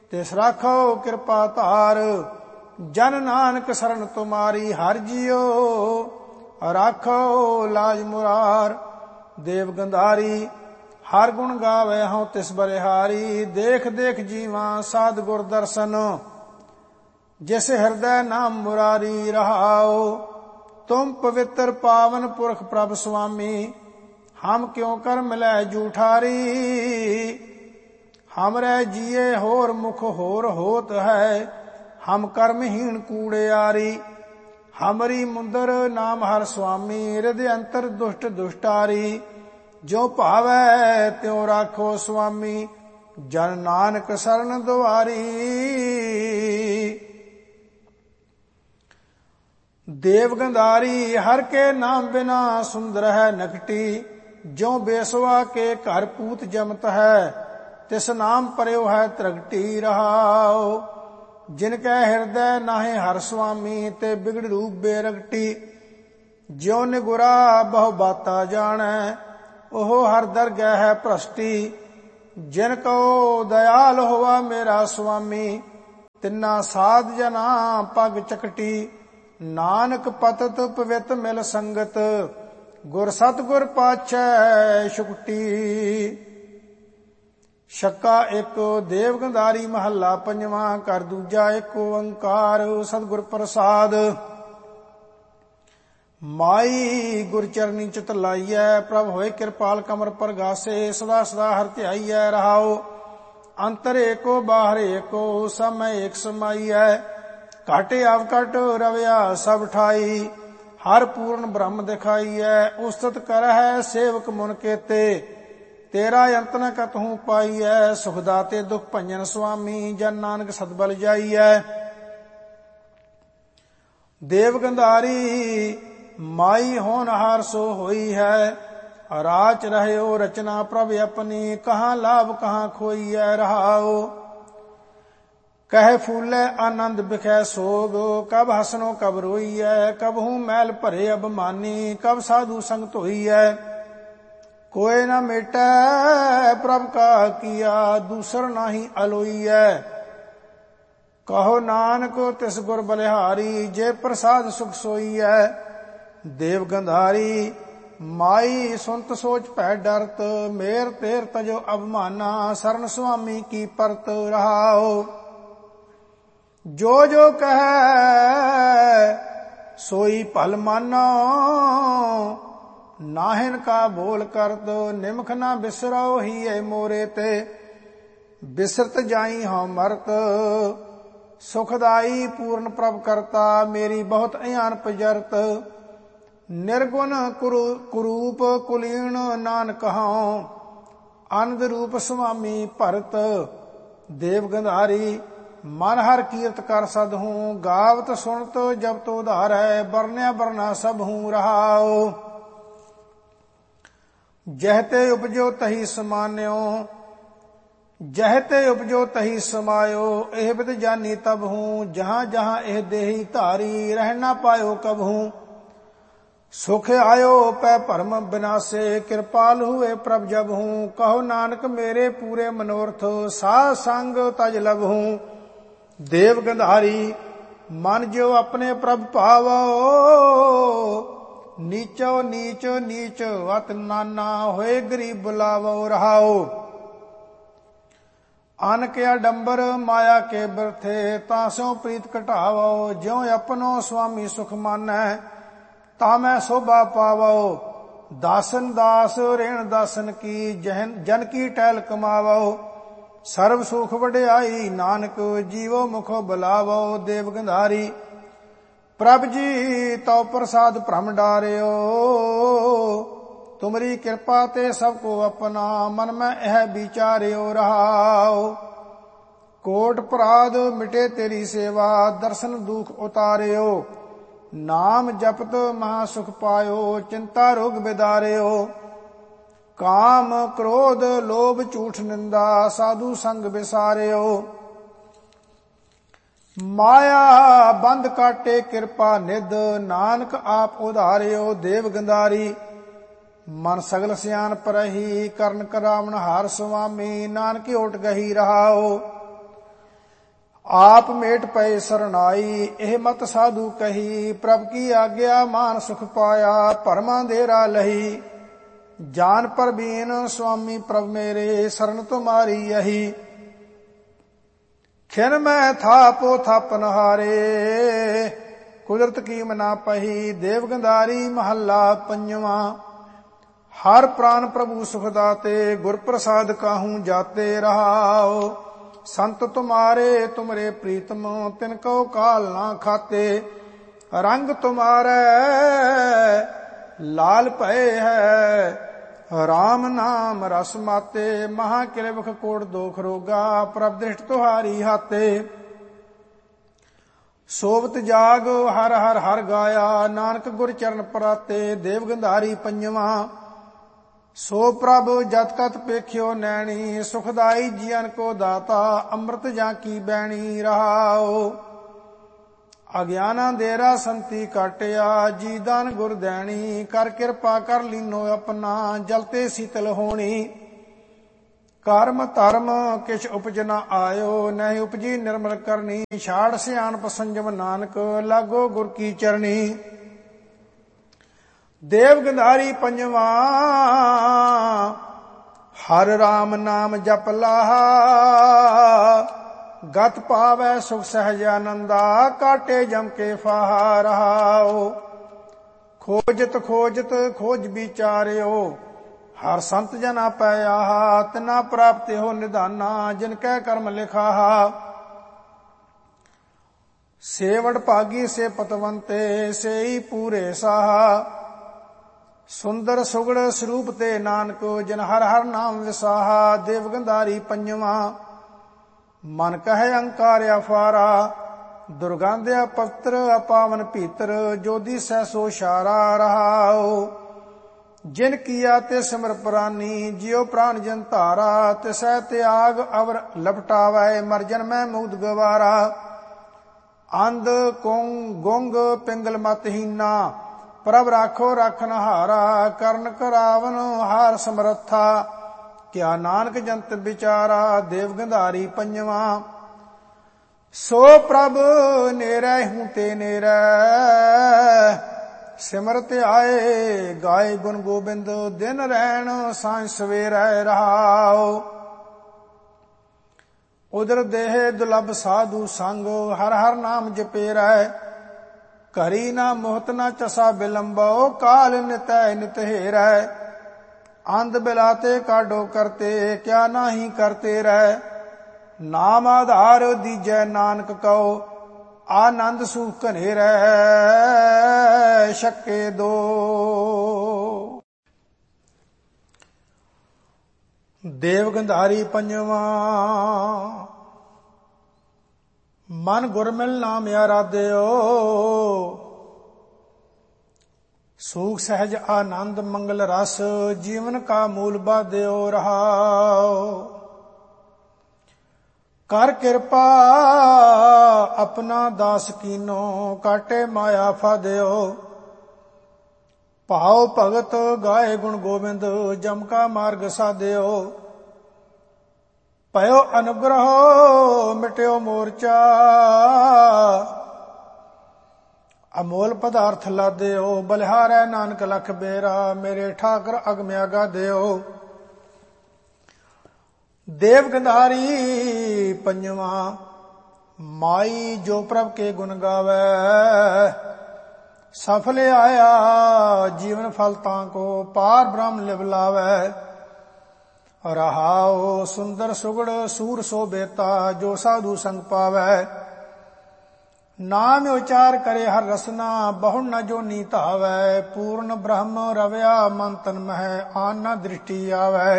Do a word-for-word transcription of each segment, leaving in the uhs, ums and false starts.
ਤਿਸ ਰਾਖੋ ਕਿਰਪਾ ਧਾਰ। ਜਨ ਨਾਨਕ ਸਰਨ ਤੁਮਾਰੀ ਹਰਿ ਜੀਓ, ਰਾਖੋ ਲਾਜ ਮੁਰਾਰ। ਦੇਵ ਗੰਧਾਰੀ ਹਰ ਗੁਣ ਗਾਵੇ ਹਉ ਤਿਸ ਬਲਿਹਾਰੀ। ਦੇਖ ਦੇਖ ਜੀਵਾਂ ਸਾਧ ਗੁਰ ਦਰਸ਼ਨ, ਜਿਸ ਹਿਰਦੈ ਨਾਮ ਮੁਰਾਰੀ ਰਹਾਉ। ਤੁਮ ਪਵਿੱਤਰ ਪਾਵਨ ਪੁਰਖ ਪ੍ਰਭ ਸੁਆਮੀ, ਹਮ ਕਿਉ ਕਰ ਮਿਲੈ ਜੂਠਾਰੀ। हमरे जिये होर मुख होर होत है, हम कर्महीन कूड़ियारी। हमरी मुंदर नाम हर स्वामी, हृदय अंतर दुष्ट दुष्टारी। जो भावै त्यों राखो स्वामी, जन नानक शरण दुआरी। देव गंधारी हर के नाम बिना सुंदर है नकटी। जो बेसवा के घर पूत जमत है, तिस नाम परयो है त्रगटी रहाओ। जिनकै हृदय नाहे हर स्वामी, ते बिगड़ रूप बेरगटी। ज्यो निगुरा बहु बाता जानै, ओहो हर दरगह है भ्रष्टी। जिनको दयाल होवा मेरा स्वामी, तिन्ना साध जना पग चकटी। नानक पतत पवित मिल संगत, गुर सतगुर पाछै शुकटी। ਛੱਕਾ ਇੱਕ ਦੇਵ ਗੰਧਾਰੀ ਮਹੱਲਾ ਪੰਜਵਾਂ। ਘਰ ਦੂਜਾ ਇੱਕ ਓੰਕਾਰ ਸਤਿਗੁਰ ਪ੍ਰਸਾਦ। ਮਾਈ ਗੁਰ ਚਰਨੀ ਚਿਤ ਲਾਈਐ, ਪ੍ਰਭ ਹੋਏ ਕਿਰਪਾਲ ਕਮਰ ਪਰਗਾਸੇ। ਸਦਾ ਸਦਾ ਹਰਿ ਧਿਆਈਐ ਰਹਾਉ, ਅੰਤਰ ਏਕੋ ਬਾਹਰ ਏਕੋ, ਸਮੈ ਏਕ ਸਮਾਈਐ। ਘਟ ਅਵਕਟ ਰਵਿਆ ਸਭ ਠਾਈ, ਹਰ ਪੂਰਨ ਬ੍ਰਹਮ ਦਿਖਾਈਐ। ਉਸਤਤ ਕਰਹਿ ਸੇਵਕ ਮੁਨ ਕੇਤੇ, तेरा अंत न कतहु पाईऐ। सुख दाते दुख भंजन स्वामी, जन नानक सतबल जाईऐ। देव गंधारी माई होनहार सो होई है। राच रहयो रचना प्रभ अपनी, कहाँ लाभ कहाँ खोईऐ रहाओ। कह फूलै आनंद बिखै सोग, कब हसनो कब रोईऐ। कबहू मैल भरे अभिमानी, कब साधु संग धोईऐ। कोय न मेटै प्रभ का किया, दूसर नाही अलोईऐ। कहो नानक तिस गुर बलिहारी, जे प्रसाद सुख सोईऐ। देव गंधारी माई सुनत सोच भै डरत, मेर तेर तजो अभिमाना। शरण स्वामी की परत रहाओ। जो जो कहे सोई भल मानो, नाहिन का बोल कर दो। निमख ना बिसरो ही है मोरे ते, बिसरत जाई हम मरत। सुखदाई पूर्ण प्रभ करता, मेरी बहुत अयान पजरत। निर्गुण कुरूप कुलीन नानक हूँ, आनंद रूप स्वामी भरत। देव गंधारी मन हर कीर्त कर सद हूँ, गावत सुनत जब तो उधार है। बरन्या बरना सब हूँ रहाओ। जहते उपजो तही समान्यो, जहते उपजो तही समायो। एह बिद जानी तब हूँ, जहाँ जहाँ एह देही धारी। रह ना पायो कब हूँ, सुख आयो पै भरम बिनासे। कृपाल हुए प्रभ जब हूँ, कहो नानक मेरे पूरे मनोरथ। साध संग तज लब हूँ। देव गंधारी मन जो अपने प्रभ पावो, नीचो नीच नीच अत नाना। होए गरीब बुलावो रहाओ। अन के आडंबर माया के बरथे, तासों प्रीत घटावो। ज्यों अपनो स्वामी सुख मानै, तामै शोभा पावो। दासन दास रेण दासन की, जहन जन की टहल कमावो। सर्व सुख वड्याई नानक, जीवो मुखो बुलावो। देव गंधारी प्रभ जी तो प्रसाद भ्रम डारियो। तुमरी कृपा ते सबको अपना, मन में यह विचारियो रहाओ। कोट अपराध मिटे तेरी सेवा, दर्शन दुख उतारियो। नाम जपत महासुख पायो, चिंता रोग बिदारियो। काम क्रोध लोभ झूठ निंदा, साधु संग विसारियो। माया बंद काटे कृपा निध, नानक आप उधारियो। देव गंधारी मन सगल सियान परही, करण करावण हार स्वामी। नानक ओट गही रहाओ। आप मेट पए सरनाई, एह मत साधु कही। प्रभ की आज्ञा मान सुख पाया, परमा देरा लही। जान पर बीन स्वामी प्रभ मेरे, शरण तुम्हारी यही। खिन मैं था पो थापन हारे, कुदरत की मना पही। देव गंधारी महला पंजवा। हर प्राण प्रभु सुख दाते, गुर प्रसाद काहू जाते रहाओ। संत तुम्हारे तुमरे प्रीतम, तिनको काल ना खाते। रंग तुम्हारे लाल भय है, राम नाम रस माते। महा किलबख कोट दोख रोगा, प्रभ दृष्ट तुहारी हाते। सोबत जाग हर हर हर गाया, नानक गुर चरण पराते। देव गंधारी पंजवा। सो प्रभ जत कत पेख्यो नैनी, सुखदाई जियन को दाता। अमृत जा की बैणी रहाओ। अज्ञाना देरा संति काटिया, जी दान गुर दैनी। कर किरपा कर लीनो अपना, जलते शीतल होनी। कर्म धर्म किछ उपज न आयो, नहीं उपजी निर्मल करनी। छाड़ सियाणप संजम नानक, लागो गुर की चरणी। देव गंधारी पंजवा। हर राम नाम जप लाहा, गत पावै सुख सहज आनंदा। काटे जम के फाहा रहाओ। खोजत खोजत खोज विचार्यो, हर संत जना पाया। तना प्राप्त हो निधाना, जिनकै कर्म लिखाहा। सेवड़ भागी से पतवंते, सेई पूरे साहा। सुंदर सुगड़ स्वरूप ते नानक, जिन हर हर नाम विसाहा। देव गंधारी पंजवा। मन कहे अंकार अफारा, दुर्गंध्या पवित्र अपावन भीतर। जोधी सहसो शारा रहाओ। जिन किया ते सिमर प्रानी, जियो प्राण जन धारा। तिसै त्याग अवर लपटावै, मरजन मैं मुक्त गवारा। अंध कुंग गुंग पिंगल मतहीना, प्रभ राखो राखन हारा। करण करावन हार समरथा, क्या नानक जंत विचारा। देव गंधारी पंजवा। सो प्रभ नेरै हूं ते नेरै, सिमरत आए गाए गुण गोबिंद। दिन रैन सांझ सवेरै रहाओ। उदर देह दुलभ साधु संग, हर हर नाम जपेरै। करी ना मोहत ना चसा बिलंबो, काल नितै नित हेरै। अंध बिलाते काडो करते, क्या नाही करते रह। नाम आधार दीजै नानक कहो, आनंद सुख घनेरै। शक्के दो। देव गंधारी पंजवा। मन गुरमिल नाम आराध्यो, सूख सहज आनंद मंगल रस। जीवन का मूल बाध्यो रहाओ। कर कृपा अपना दास कीनो, काटे माया फाद्यो। भाव भगत गाए गुण गोविंद, जम का मार्ग साध्यो। पयो अनुग्रह मिट्यो मोर्चा, अमोल पदार्थ लाद्यो। बलिहारै नानक लख बेरा, मेरे ठाकर अगम्या गाद्यो। देव गंधारी पंजवा। माई जो प्रभ के गुण गावै, सफल आया जीवन फल ताको। पार ब्रह्म लिव लावै, रहाओ सुंदर सुगड़ सूर सो बेता। जो साधु संग पावै, नाम उचार करे हर रसना। बहु न जो नीत आवै, पूर्ण ब्रह्म रवया मन तन मह। आन न दृष्टि आवै,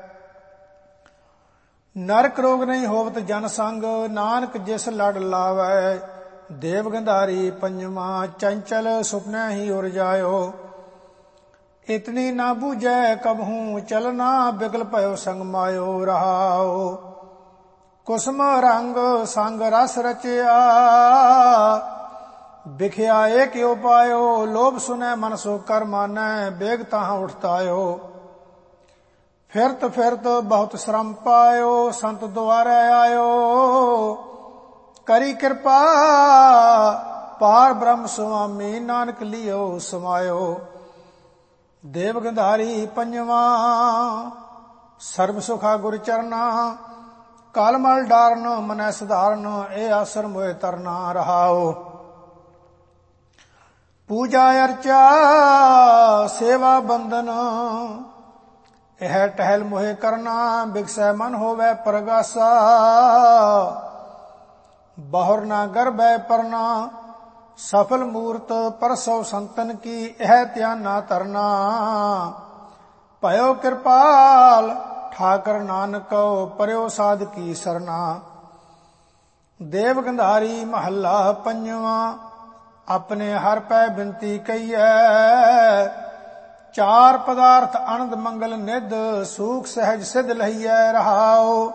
नरक रोग नहीं होवत जन संग। नानक जिस लड़ लावै, देव गंधारी पंजवा। चंचल सुपने ही उर जायो, इतनी ना बूझै कबहू चलना। बिगल पयो संग मायो रहाओ। कुसम रंग संग रस रचिया, बिखिया एक उपायो। लोभ सुनै मन सो कर मानै, बेग ताहां उठतायो। फिरत फिरत बहुत श्रम पायो, संत द्वारे आयो। ਕਰੀ ਕਿਰਪਾ ਪਾਰ ਬ੍ਰਹਮ ਸੁਆਮੀ ਨਾਨਕ ਲਿਓ ਸਮਾਇਓ। ਦੇਵ ਗੰਧਾਰੀ ਪੰਜਵਾ ਸਰਬ ਸੁਖਾ ਗੁਰ ਚਰਨਾ ਕਾਲ ਮਲ ਡਾਰਨ ਮਨੈ ਸਧਾਰਨ ਇਹ ਆਸਰ ਮੋਹਿ ਤਰਨਾ ਰਹਾਓ। ਪੂਜਾ ਅਰਚਾ ਸੇਵਾ ਬੰਦਨ ਇਹ ਟਹਿਲ ਮੋਹਿ ਕਰਨਾ ਬਿਗਸੈ ਮਨ ਹੋਵੇ ਪ੍ਰਗਾਸਾ। ਬਹੁਰ ਨਾ ਗਰਭੈ ਪਰਨਾ ਸਫਲ ਮੂਰਤ ਪਰਸੋ ਸੰਤਨ ਕੀ ਇਹ ਧਿਆਨਾ ਧਰਨਾ। ਭਇਓ ਕਿਰਪਾਲ ਠਾਕਰ ਨਾਨਕੋ ਪਰਿਓ ਸਾਧ ਕੀ ਸਰਨਾ। ਦੇਵ ਗੰਧਾਰੀ ਮਹੱਲਾ ਪੰਜਵਾ ਆਪਣੇ ਹਰ ਪੈ ਬਿਨਤੀ ਕਹੀਐ। ਚਾਰ ਪਦਾਰਥ ਆਨੰਦ ਮੰਗਲ ਨਿਧ ਸੂਖ ਸਹਿਜ ਸਿਧ ਲਹੀਐ ਰਹਾਓ।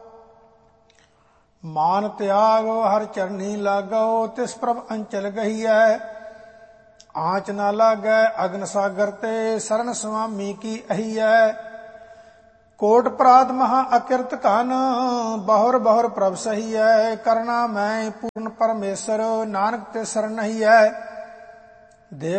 ਮਾਨ ਤਿਆਗੋ ਹਰ ਚਰਨੀ ਲਾਗੋ ਤਿਸ ਪ੍ਰਭ ਅੰਚਲ ਗਹੀਐ। ਆਂਚ ਨਾ ਲਾਗੈ ਅਗਨ ਸਾਗਰ ਤੇ ਸਰਨ ਸੁਆਮੀ ਕੀ ਅਹੀਐ। ਕੋਟ ਪ੍ਰਾਤ ਮਹਾ ਅਕਿਰਤ ਘਨ ਬਹੁਰ ਬਹੁਰ ਪ੍ਰਭ ਸਹੀਐ। ਕਰਨਾ ਮੈਂ ਪੂਰਨ ਪਰਮੇਸ਼ਰ ਨਾਨਕ ਤੇ ਸਰਨ ਨਹੀਂਐ। ਦੇਵ